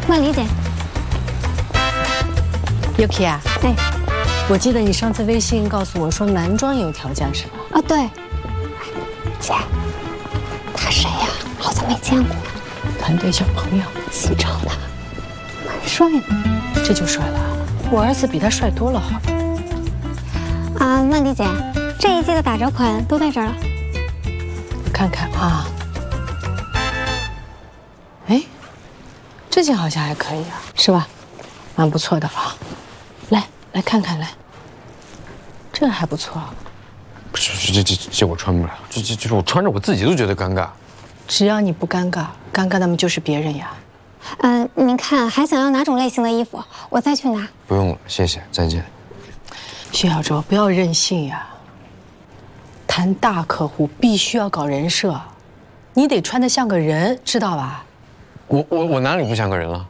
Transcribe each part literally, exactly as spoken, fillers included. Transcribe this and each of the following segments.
万里姐 ，Yuki 啊， 哎， 我记得你上次微信告诉我说男装有条件是吧？ 啊，对。姐，他谁呀？好像没见过。 团队小朋友， 姓张的，蛮帅的。 这就帅了，我儿子比他帅多了，好。 啊，万里姐，这一季的打折款都在这儿了。 看看啊，哎，这件好像还可以啊，是吧？蛮不错的啊。来，来看看来，这个还不错。 不是，这这这这我穿不了，这这就是我穿着我自己都觉得尴尬。 只要你不尴尬，尴尬的嘛就是别人呀。 嗯、呃，您看还想要哪种类型的衣服，我再去拿。 不用了，谢谢，再见。 薛小周，不要任性呀。谈大客户必须要搞人设，你得穿得像个人，知道吧？ 我我我哪里不像个人了？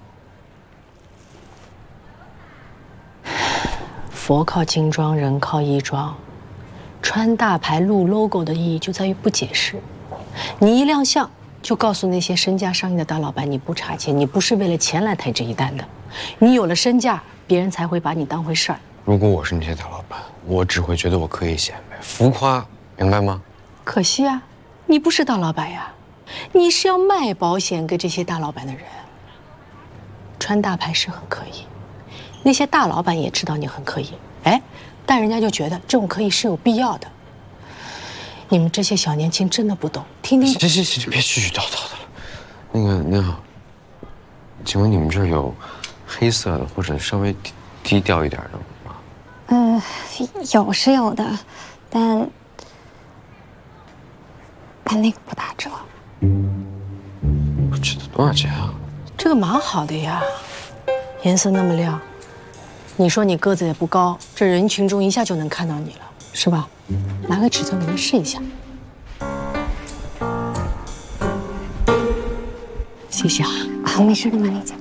佛靠金装，人靠衣装。穿大牌露 logo 的意义就在于不解释。你一亮相，就告诉那些身价上亿的大老板，你不差钱，你不是为了钱来抬这一单的。你有了身价，别人才会把你当回事儿。 如果我是那些大老板，我只会觉得我可以显摆、浮夸，明白吗？ 可惜啊，你不是大老板呀，你是要卖保险给这些大老板的人。穿大牌是很可以，那些大老板也知道你很可以，哎，但人家就觉得这种可以是有必要的。你们这些小年轻真的不懂，听听。 行行行，别絮絮叨叨的了。那个您好，请问你们这儿有黑色的或者稍微低低调一点的吗？ 呃，有是有的，但但那个不打折。 这多少钱啊？ 这个蛮好的呀，颜色那么亮。你说你个子也不高，这人群中一下就能看到你了，是吧？拿个尺寸给他试一下。谢谢啊。 啊，没事的，曼丽姐。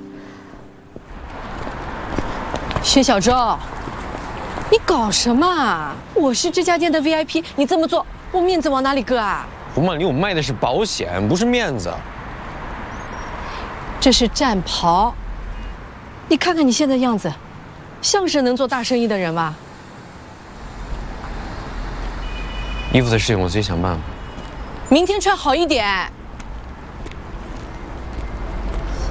薛小周，你搞什么啊？我是这家店的 V I P， 你这么做，我面子往哪里搁啊？ 胡曼里，我卖的是保险，不是面子。 这是战袍，你看看你现在样子，像是能做大生意的人吗？ 衣服的事情我自己想办法。 明天穿好一点。